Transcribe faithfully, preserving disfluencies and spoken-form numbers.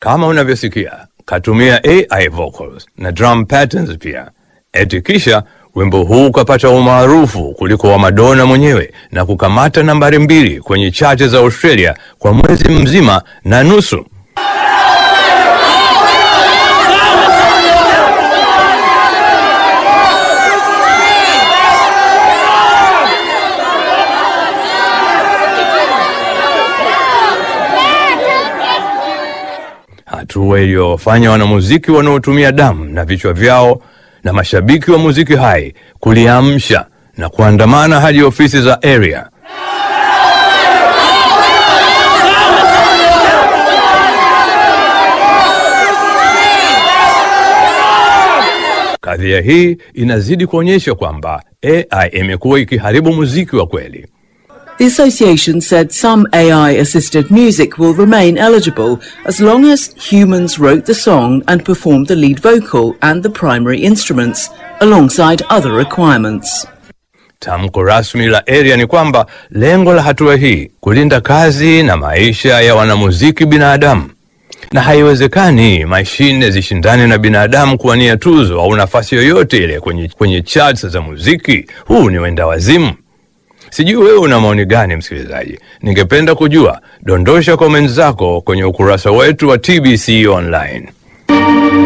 Kama unavyosikia, katumia A I vocals na drum patterns pia. Eti kisha wimbo huu ukapata umaarufu kuliko wa Madonna mwenyewe na kukamata nambari mbili kwenye chart za Australia kwa mwezi mzima na nusu. Hatua iliyofanya wanamuziki wanaotumia damu na vichwa vyao na mashabiki wa muziki hai kuliamsha na kuandamana hadi ofisi za area. Kadhia hii inazidi kuonyesha kwamba A I imekuwa ikiharibu muziki wa kweli. The association said some A I-assisted music will remain eligible as long as humans wrote the song and performed the lead vocal and the primary instruments, alongside other requirements. Tamko rasmi la area ni kwamba lengo la hatua hii kulinda kazi na maisha ya wanamuziki binadamu. Na haiwezekani mashine zishindane na binadamu kuwania tuzo au nafasi yoyote ile kwenye, kwenye charts za muziki. Huu ni wenda wazimu. Sijui wewe una maoni gani msikilizaji? Ningependa kujua. Dondosha comments zako kwenye ukurasa wetu wa T B C Online.